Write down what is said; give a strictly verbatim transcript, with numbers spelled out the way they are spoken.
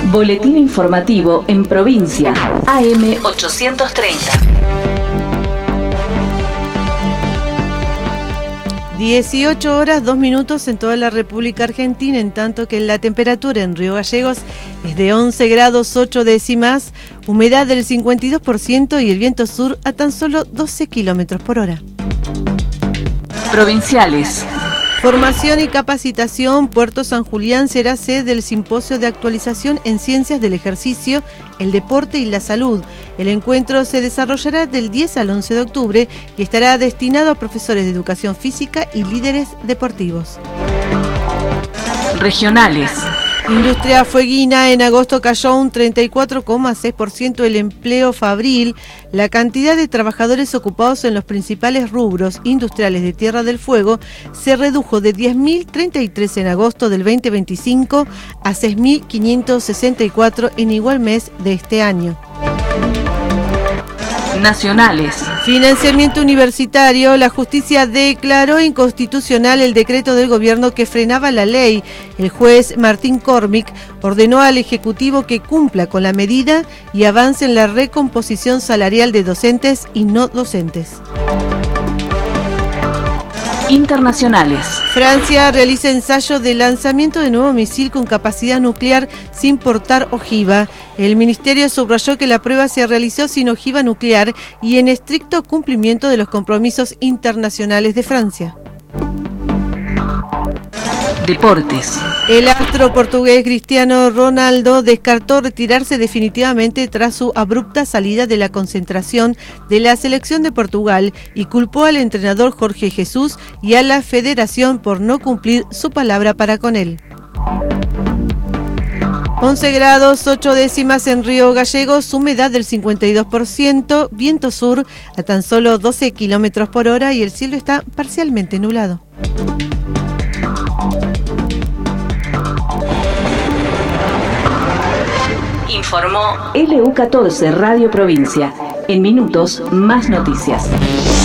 Boletín informativo en provincia. A M ochocientos treinta. dieciocho horas, dos minutos en toda la República Argentina, en tanto que la temperatura en Río Gallegos es de once grados ocho décimas, humedad del cincuenta y dos por ciento y el viento sur a tan solo doce kilómetros por hora. Provinciales. Formación y capacitación. Puerto San Julián será sede del simposio de actualización en ciencias del ejercicio, el deporte y la salud. El encuentro se desarrollará del diez al once de octubre y estará destinado a profesores de educación física y líderes deportivos. Regionales. Industria fueguina, en agosto cayó un treinta y cuatro coma seis por ciento el empleo fabril. La cantidad de trabajadores ocupados en los principales rubros industriales de Tierra del Fuego se redujo de diez mil treinta y tres en agosto del veinte veinticinco a seis mil quinientos sesenta y cuatro en igual mes de este año. Nacionales. Financiamiento universitario. La justicia declaró inconstitucional el decreto del gobierno que frenaba la ley. El juez Martín Cormick ordenó al Ejecutivo que cumpla con la medida y avance en la recomposición salarial de docentes y no docentes. Internacionales. Francia realiza ensayo de lanzamiento de nuevo misil con capacidad nuclear sin portar ojiva. El ministerio subrayó que la prueba se realizó sin ojiva nuclear y en estricto cumplimiento de los compromisos internacionales de Francia. Deportes. El astro portugués Cristiano Ronaldo descartó retirarse definitivamente tras su abrupta salida de la concentración de la selección de Portugal y culpó al entrenador Jorge Jesús y a la federación por no cumplir su palabra para con él. once grados ocho décimas en Río Gallegos, humedad del cincuenta y dos por ciento, viento sur a tan solo doce kilómetros por hora y el cielo está parcialmente nublado. Informó L U catorce Radio Provincia. En minutos, más noticias.